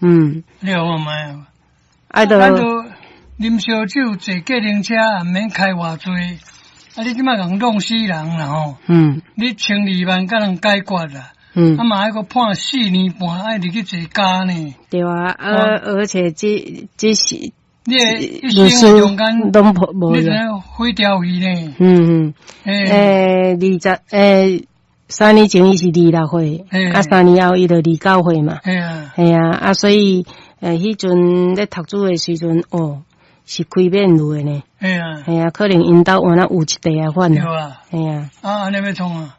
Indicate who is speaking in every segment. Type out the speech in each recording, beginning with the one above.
Speaker 1: 你有看卖啊？
Speaker 2: 啊，
Speaker 1: 咱都啉烧酒，坐计程车也免开偌济，啊，你即摆共弄死人啦吼。你12万甲人解决啦。啊嘛，还个判4年半，爱入去坐监呢。
Speaker 2: 对啊，而且这是
Speaker 1: 你一生中间
Speaker 2: 拢无
Speaker 1: 你毁掉伊呢。
Speaker 2: 3年前伊是26岁，啊3年后伊就29岁嘛。系啊，所以迄阵咧读书诶时阵，是开面路诶呢。系啊，可能因兜换那有一地啊款啊。系啊。
Speaker 1: 安尼要创啊？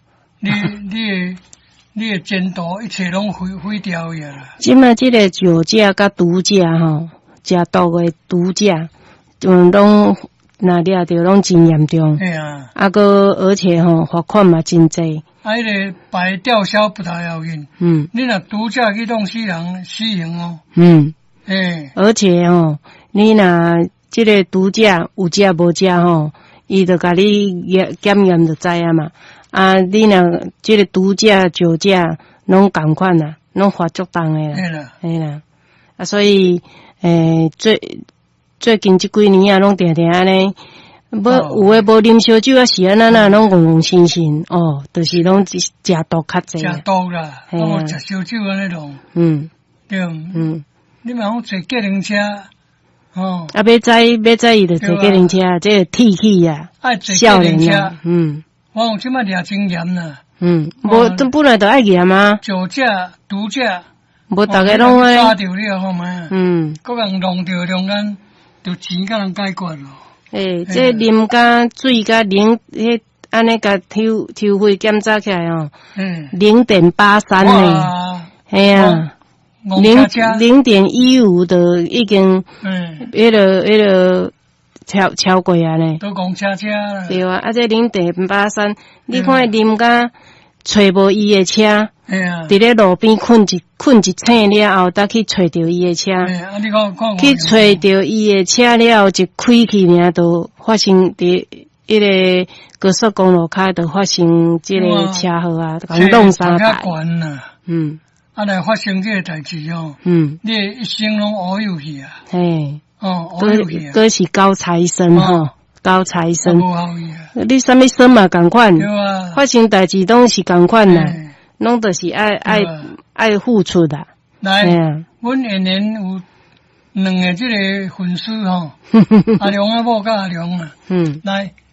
Speaker 1: 你诶前途一切拢毁掉呀啦。
Speaker 2: 即卖即个酒驾甲毒驾吼，食毒诶毒驾，拢那掠着拢真严重。啊个而且罚款嘛真济。
Speaker 1: 迄个白吊销不太要紧。你若毒驾去弄死人，死刑哦。
Speaker 2: 而且你若即个毒驾有食无食伊就甲你检验就知啊嘛。啊，你若即个毒驾、酒驾拢共款啦，拢罚足重诶啦。嘿啦。啊，所以最近即几年啊，拢定定安尼，有诶无啉烧酒啊，是安那拢戆戆新新就是拢食毒较济。
Speaker 1: 食毒啦，我食烧酒安尼弄。对。你嘛好坐计程车，啊，
Speaker 2: 要载伊就坐计程车，这个铁气啊，
Speaker 1: 爱坐计程车。我即摆掠真严啦。
Speaker 2: 无本来就爱严啊。
Speaker 1: 酒驾、毒驾，
Speaker 2: 无逐个拢爱。
Speaker 1: 抓着你啊，好吗？各人弄着中间，就钱甲人解决咯。
Speaker 2: 这啉甲水甲零迄安尼甲抽费检查起来0.83呢。系啊。0.15就已经，迄个超过啊呢。
Speaker 1: 都公车啦。
Speaker 2: 对啊，这0.83，你看啉甲找无伊的车，伫咧路边困一醒了后，才去找着伊的车。去找着伊的车了后，一开去尔，就发生伫迄个高速公路骹，就发生这个车祸啊，共弄3台。
Speaker 1: 来发生这个代志你一生拢乌有去啊。乌有去啊。
Speaker 2: 佫是高材生高材生。你啥物生嘛共款，发生代志拢是共款啦，拢就是爱付出啦。
Speaker 1: 来，阮下年有2个这个粉丝阿良阿某甲阿良啊。来。